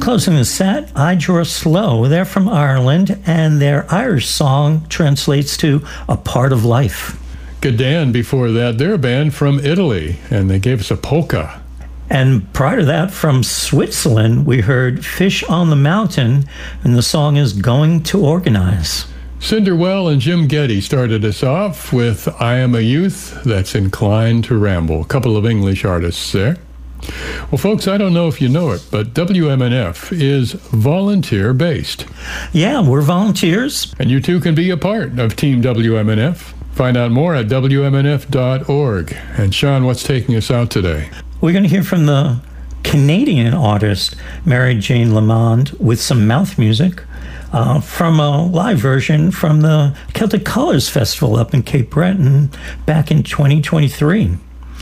Closing the set, I Draw Slow. They're from Ireland, and their Irish song translates to A Part of Life. Gadan before that, they're a band from Italy, and they gave us a polka. And prior to that, from Switzerland, we heard Fish on the Mountain, and the song is Going to Organize. Cinderwell and Jim Geddy started us off with I Am a Youth That's Inclined to Ramble. A couple of English artists there. Well, folks, I don't know if you know it, but WMNF is volunteer-based. Yeah, we're volunteers. And you too can be a part of Team WMNF. Find out more at WMNF.org. And Sean, what's taking us out today? We're going to hear from the Canadian artist Mary Jane Lamond with some mouth music from a live version from the Celtic Colors Festival up in Cape Breton back in 2023.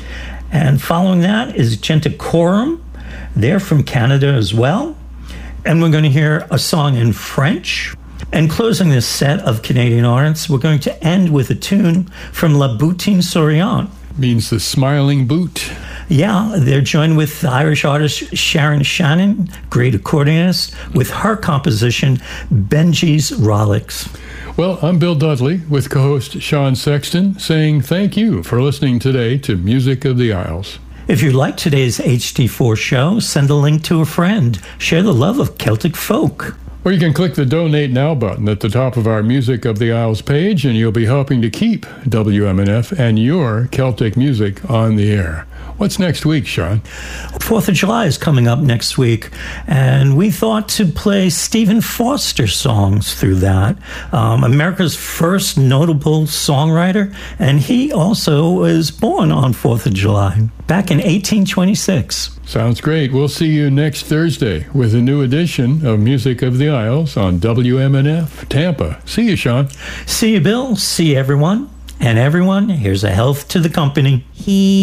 And following that is Genticorum. They're from Canada as well. And we're going to hear a song in French. And closing this set of Canadian artists, we're going to end with a tune from La Boutine Souriante. Means the smiling boot. Yeah, they're joined with the Irish artist Sharon Shannon, great accordionist, with her composition, Benji's Rollicks. Well, I'm Bill Dudley with co-host Sean Sexton saying thank you for listening today to Music of the Isles. If you like today's HD4 show, send a link to a friend. Share the love of Celtic folk. Or you can click the Donate Now button at the top of our Music of the Isles page, and you'll be helping to keep WMNF and your Celtic music on the air. What's next week, Sean? 4th of July is coming up next week, and we thought to play Stephen Foster songs through that. America's first notable songwriter, and he also was born on 4th of July, back in 1826. Sounds great. We'll see you next Thursday with a new edition of Music of the Isles on WMNF Tampa. See you, Sean. See you, Bill. See everyone. And everyone, here's a health to the company.